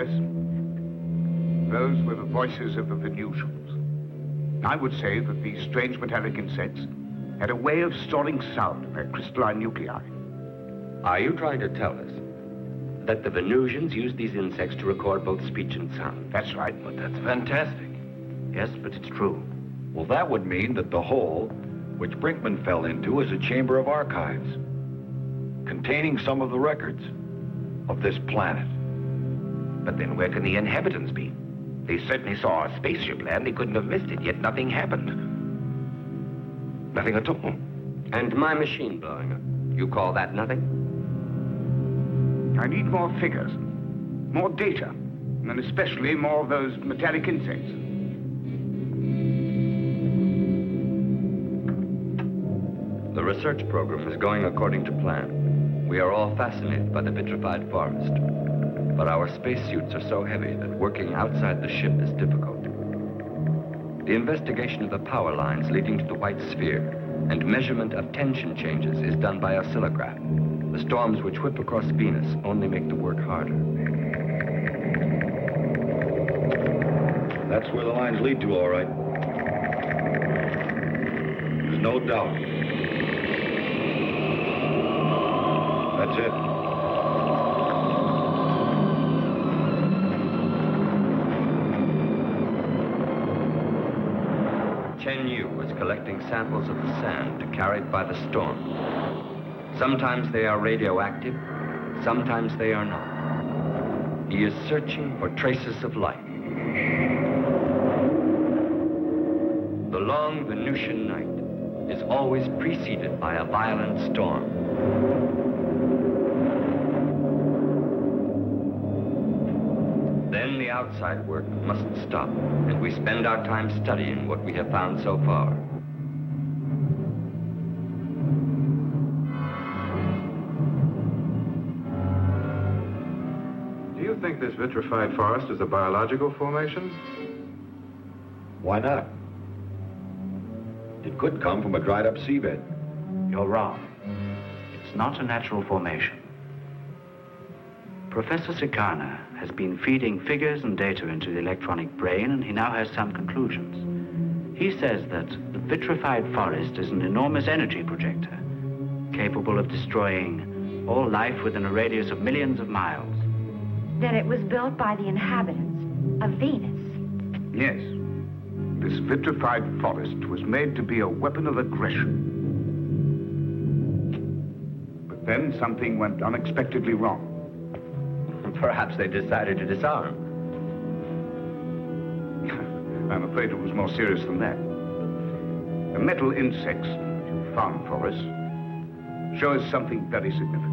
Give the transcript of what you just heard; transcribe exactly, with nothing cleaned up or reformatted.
Yes. Those were the voices of the Venusians. I would say that these strange metallic insects had a way of storing sound in their crystalline nuclei. Are you trying to tell us that the Venusians used these insects to record both speech and sound? That's right. But that's fantastic. Yes, but it's true. Well, that would mean that the hole which Brinkman fell into is a chamber of archives containing some of the records of this planet. But then where can the inhabitants be? They certainly saw a spaceship land. They couldn't have missed it, yet nothing happened. Nothing at all. And my machine blowing up. You call that nothing? I need more figures, more data, and especially more of those metallic insects. The research program is going according to plan. We are all fascinated by the vitrified forest. But our spacesuits are so heavy that working outside the ship is difficult. The investigation of the power lines leading to the white sphere and measurement of tension changes is done by oscillograph. The storms which whip across Venus only make the work harder. That's where the lines lead to, all right. There's no doubt. That's it. Chen Yu was collecting samples of the sand carried by the storm. Sometimes they are radioactive, sometimes they are not. He is searching for traces of life. The long Venusian night is always preceded by a violent storm. Then the outside work must stop, and we spend our time studying what we have found so far. Do you think this vitrified forest is a biological formation? Why not? It could come from a dried up seabed. You're wrong. It's not a natural formation. Professor Sikana has been feeding figures and data into the electronic brain, and he now has some conclusions. He says that the vitrified forest is an enormous energy projector, capable of destroying all life within a radius of millions of miles. Then it was built by the inhabitants of Venus. Yes. This vitrified forest was made to be a weapon of aggression. But then something went unexpectedly wrong. Perhaps they decided to disarm. I'm afraid it was more serious than that. The metal insects you found for us show us something very significant.